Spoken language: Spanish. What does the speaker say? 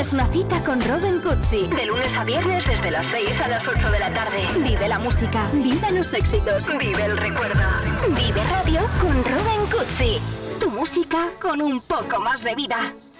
tienes una cita con Robin Cutsi. De lunes a viernes desde las 6 a las 8 de la tarde. Vive la música, vive los éxitos, vive el recuerdo. Vive Radio con Robin Cutsi. Tu música con un poco más de vida.